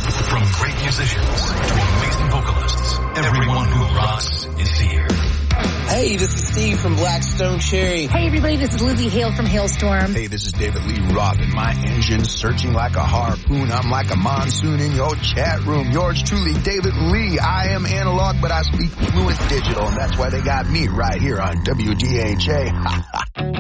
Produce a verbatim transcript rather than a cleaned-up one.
From great musicians to amazing vocalists, everyone who rocks is here. Hey, this is Steve from Blackstone Cherry. Hey, everybody, this is Lizzie Hale from Hailstorm. Hey, this is David Lee Roth, and my engine's searching like a harpoon. I'm like a monsoon in your chat room. Yours truly, David Lee. I am analog, but I speak fluent digital, and that's why they got me right here on W D H A.